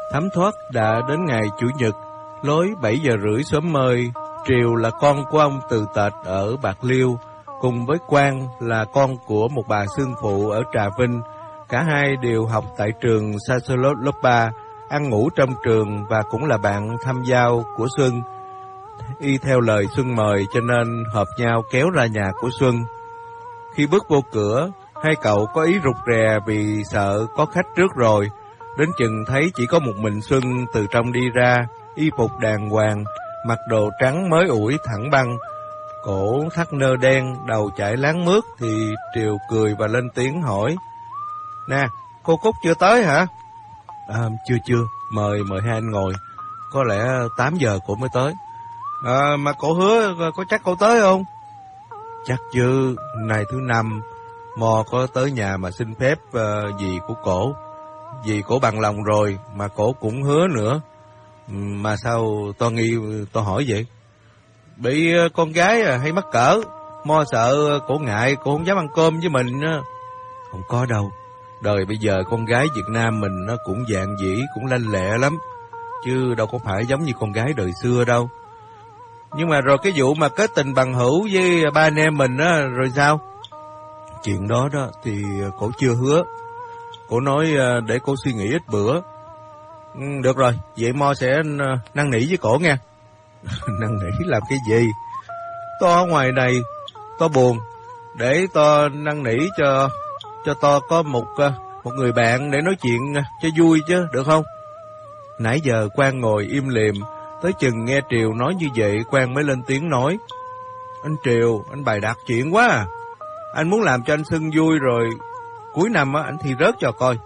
Thấm thoát đã đến ngày Chủ nhật, lối 7 giờ rưỡi sớm mời. Triều là con của ông Từ Tệch ở Bạc Liêu, cùng với Quang là con của một bà xương phụ ở Trà Vinh. Cả hai đều học tại trường Sasolova, ăn ngủ trong trường và cũng là bạn thăm giao của Xuân. Y theo lời Xuân mời cho nên hợp nhau kéo ra nhà của Xuân. Khi bước vô cửa, hai cậu có ý rụt rè vì sợ có khách trước rồi. Đến chừng thấy chỉ có một mình Xuân từ trong đi ra, y phục đàng hoàng, mặc đồ trắng mới ủi thẳng băng, cổ thắt nơ đen, đầu chải láng mướt, thì Triều cười và lên tiếng hỏi: "Nè, cô Cúc chưa tới hả?" Chưa, mời hai anh ngồi. Có lẽ 8 giờ cô mới tới. Mà cổ hứa có chắc cô tới không? Chắc chứ, nay thứ 5, Mo có tới nhà mà xin phép dì của cổ. Dì cổ bằng lòng rồi, mà cổ cũng hứa nữa. Mà sao to hỏi vậy? Bị con gái hay mắc cỡ. Mo sợ cổ ngại, cổ không dám ăn cơm với mình. Không có đâu. Đời bây giờ con gái Việt Nam mình nó cũng dạng dĩ, cũng lanh lẹ lắm, chứ đâu có phải giống như con gái đời xưa đâu. Nhưng mà rồi cái vụ mà kết tình bằng hữu với ba anh em mình á, rồi sao? Chuyện đó thì cổ chưa hứa. Cổ nói để cổ suy nghĩ ít bữa. Được rồi, vậy Mo sẽ năn nỉ với cổ nha. Năn nỉ làm cái gì? To ở ngoài này, to buồn, để to năn nỉ cho to có một người bạn để nói chuyện cho vui chứ, được không? Nãy giờ Quang ngồi im lìm, tới chừng nghe Triều nói như vậy, Quang mới lên tiếng nói: "Anh Triều, anh bày đặt chuyện quá à. Anh muốn làm cho anh Xuân vui rồi cuối năm á anh thi rớt cho coi."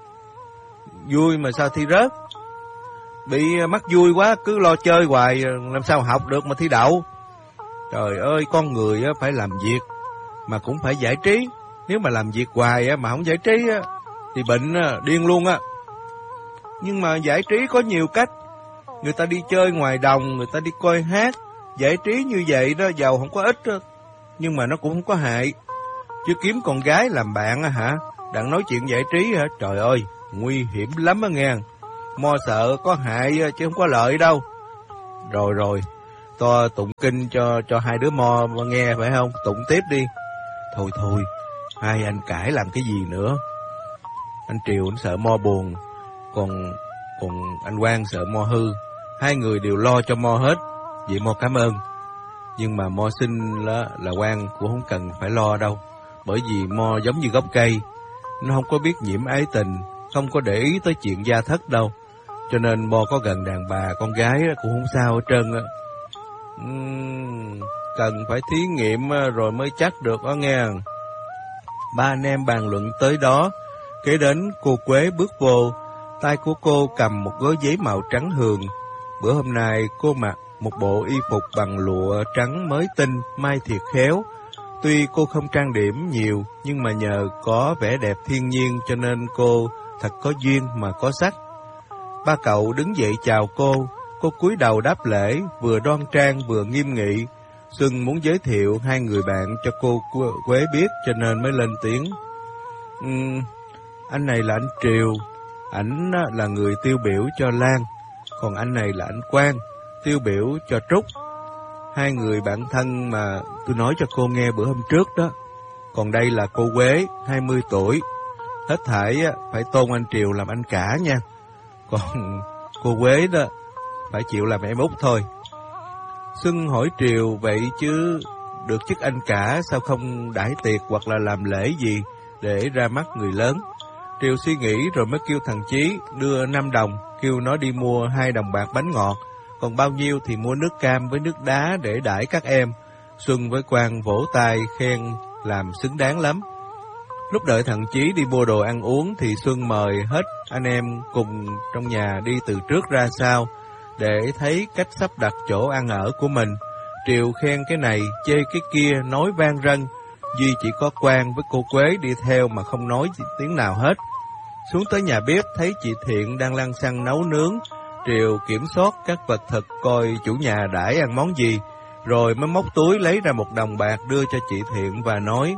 Vui mà sao thi rớt? Bị mắc vui quá, cứ lo chơi hoài làm sao học được mà thi đậu. Trời ơi, con người phải làm việc mà cũng phải giải trí. Nếu mà làm việc hoài mà không giải trí thì bệnh điên luôn á. Nhưng mà giải trí có nhiều cách. Người ta đi chơi ngoài đồng, người ta đi coi hát. Giải trí như vậy đó, giàu không có ích đó, nhưng mà nó cũng không có hại. Chứ kiếm con gái làm bạn hả? Đặng nói chuyện giải trí hả? Trời ơi, nguy hiểm lắm á nghe. Mo sợ có hại chứ không có lợi đâu. Rồi, to tụng kinh cho hai đứa Mo nghe phải không? Tụng tiếp đi. Thôi, hai anh cãi làm cái gì nữa? Anh Triều anh sợ Mo buồn, còn anh Quang sợ Mo hư. Hai người đều lo cho Mo hết. Vậy Mo cảm ơn. Nhưng mà Mo xin là Quang cũng không cần phải lo đâu. Bởi vì Mo giống như gốc cây, nó không có biết nhiễm ái tình, không có để ý tới chuyện gia thất đâu. Cho nên Mo có gần đàn bà con gái cũng không sao hết trơn á. Cần phải thí nghiệm rồi mới chắc được đó nghe. Ba anh em bàn luận tới đó. Kế đến cô Quế bước vô. Tay của cô cầm một gói giấy màu trắng hường. Bữa hôm nay cô mặc một bộ y phục bằng lụa trắng mới tinh, may thiệt khéo. Tuy cô không trang điểm nhiều, nhưng mà nhờ có vẻ đẹp thiên nhiên cho nên cô thật có duyên mà có sắc. Ba cậu đứng dậy chào cô cúi đầu đáp lễ, vừa đoan trang vừa nghiêm nghị. Xuân muốn giới thiệu hai người bạn cho cô Quế biết cho nên mới lên tiếng. Anh này là anh Triều, ảnh là người tiêu biểu cho Lan, còn anh này là anh Quang, tiêu biểu cho Trúc. Hai người bạn thân mà tôi nói cho cô nghe bữa hôm trước đó. Còn đây là cô Quế, 20 tuổi. Hết thảy phải tôn anh Triều làm anh cả nha. Còn cô Quế đó phải chịu làm em út thôi. Xuân hỏi Triều vậy chứ được chức anh cả sao không đãi tiệc hoặc là làm lễ gì để ra mắt người lớn. Triều suy nghĩ rồi mới kêu thằng Chí đưa 5 đồng, kêu nó đi mua 2 đồng bạc bánh ngọt, còn bao nhiêu thì mua nước cam với nước đá để đãi các em. Xuân với Quang vỗ tay khen làm xứng đáng lắm. Lúc đợi thằng Chí đi mua đồ ăn uống thì Xuân mời hết anh em cùng trong nhà đi từ trước ra sau để thấy cách sắp đặt chỗ ăn ở của mình. Triều khen cái này, chê cái kia, nói vang rân. Duy chỉ có Quang với cô Quế đi theo mà không nói tiếng nào hết. Xuống tới nhà bếp thấy chị Thiện đang lăn xăng nấu nướng. Triều kiểm soát các vật thực coi chủ nhà đãi ăn món gì, rồi mới móc túi lấy ra 1 đồng bạc đưa cho chị Thiện và nói: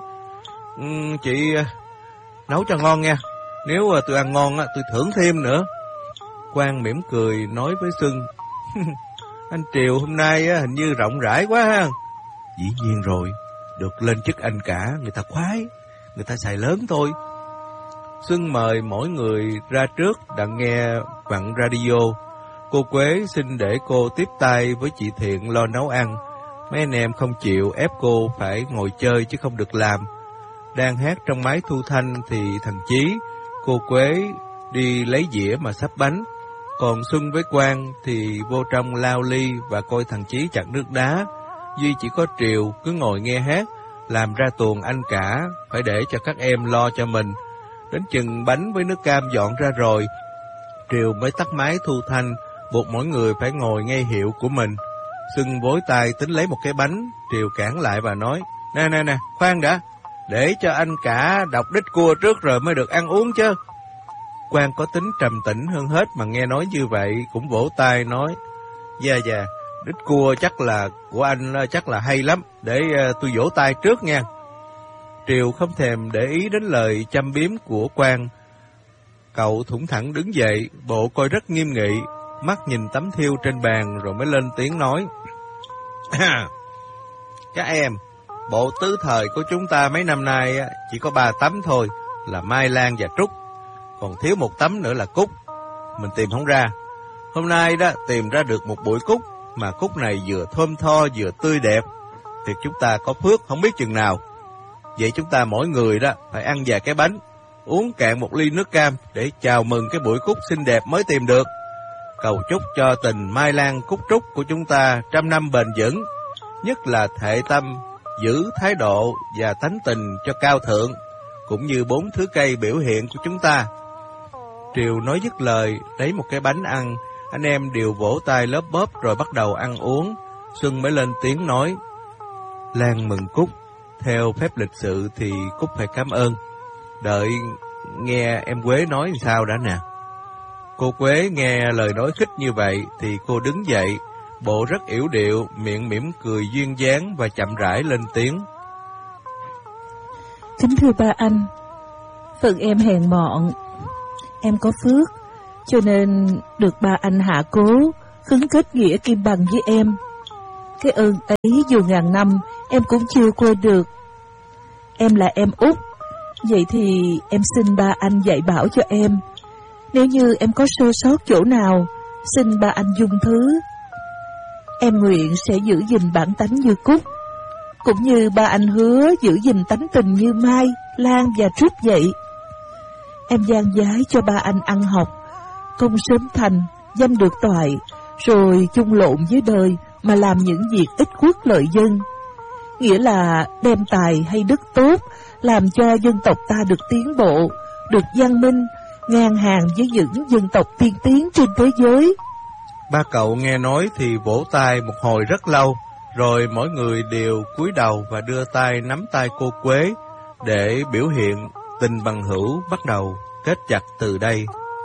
Chị nấu cho ngon nha, nếu tôi ăn ngon tôi thưởng thêm nữa. Quang mỉm cười nói với Xuân: Anh Triều hôm nay hình như rộng rãi quá ha. Dĩ nhiên rồi, được lên chức anh cả, người ta khoái, người ta xài lớn thôi. Xuân mời mỗi người ra trước đặng nghe vặn radio. Cô Quế xin để cô tiếp tay với chị Thiện lo nấu ăn. Mấy anh em không chịu, ép cô phải ngồi chơi chứ không được làm. Đang hát trong máy thu thanh thì thằng Chí, cô Quế đi lấy dĩa mà sắp bánh. Còn Xuân với Quang thì vô trong lao ly và coi thằng Chí chặt nước đá. Duy chỉ có Triều cứ ngồi nghe hát, làm ra tuồng anh cả, phải để cho các em lo cho mình. Đến chừng bánh với nước cam dọn ra rồi, Triều mới tắt máy thu thanh, buộc mỗi người phải ngồi nghe hiệu của mình. Xuân vối tay tính lấy một cái bánh, Triều cản lại và nói: Nè, khoan đã, để cho anh cả đọc đích cua trước rồi mới được ăn uống chứ. Quang có tính trầm tĩnh hơn hết mà nghe nói như vậy cũng vỗ tay nói: Dạ, đích cua chắc là của anh chắc là hay lắm, để tôi vỗ tay trước nha. Triều không thèm để ý đến lời châm biếm của Quang. Cậu thủng thẳng đứng dậy, bộ coi rất nghiêm nghị, mắt nhìn tấm thiêu trên bàn rồi mới lên tiếng nói: Các em, bộ tứ thời của chúng ta mấy năm nay chỉ có 3 tấm thôi, là mai lan và trúc, còn thiếu một tấm nữa là cúc. Mình tìm không ra. Hôm nay đó tìm ra được một bụi cúc, mà cúc này vừa thơm tho vừa tươi đẹp. Thiệt chúng ta có phước không biết chừng nào. Vậy chúng ta mỗi người đó phải ăn vài cái bánh, uống cạn một ly nước cam để chào mừng cái bụi cúc xinh đẹp mới tìm được. Cầu chúc cho tình mai lan cúc trúc của chúng ta trăm năm bền vững, nhất là thệ tâm, giữ thái độ và tánh tình cho cao thượng, cũng như 4 thứ cây biểu hiện của chúng ta. Triều nói dứt lời, lấy một cái bánh ăn, anh em đều vỗ tay lớp bóp rồi bắt đầu ăn uống. Xuân mới lên tiếng nói: Lan mừng cúc, theo phép lịch sự thì cúc phải cảm ơn. Đợi nghe em Quế nói sao đã nè. Cô Quế nghe lời nói khích như vậy thì cô đứng dậy, bộ rất yểu điệu, miệng mỉm cười duyên dáng và chậm rãi lên tiếng: Kính thưa ba anh, phần em hèn mọn, em có phước, cho nên được ba anh hạ cố, khứng kết nghĩa kim bằng với em. Cái ơn ấy dù ngàn năm em cũng chưa quên được. Em là em út, vậy thì em xin ba anh dạy bảo cho em. Nếu như em có sơ sót chỗ nào, xin ba anh dung thứ. Em nguyện sẽ giữ gìn bản tánh như cúc, cũng như ba anh hứa giữ gìn tánh tình như mai, lan và trúc vậy. Em gian giái cho ba anh ăn học, công sớm thành, danh được toại, rồi chung lộn với đời mà làm những việc ích quốc lợi dân. Nghĩa là đem tài hay đức tốt, làm cho dân tộc ta được tiến bộ, được văn minh, ngang hàng với những dân tộc tiên tiến trên thế giới. Ba cậu nghe nói thì vỗ tay một hồi rất lâu, rồi mỗi người đều cúi đầu và đưa tay nắm tay cô Quế để biểu hiện tình bằng hữu bắt đầu kết chặt từ đây.